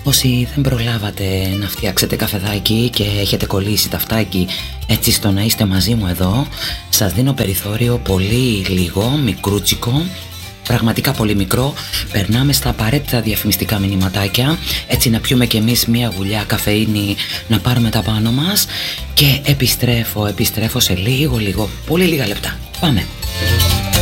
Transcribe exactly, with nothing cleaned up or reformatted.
Όσοι δεν προλάβατε να φτιάξετε καφεδάκι και έχετε κολλήσει ταυτάκι έτσι στο να είστε μαζί μου εδώ, σας δίνω περιθώριο πολύ λίγο, μικρούτσικο, πραγματικά πολύ μικρό. Περνάμε στα απαραίτητα διαφημιστικά μηνυματάκια, έτσι να πιούμε κι εμείς μια γουλιά καφεΐνη, να πάρουμε τα πάνω μας και επιστρέφω, επιστρέφω σε λίγο λίγο, πολύ λίγα λεπτά. Πάμε!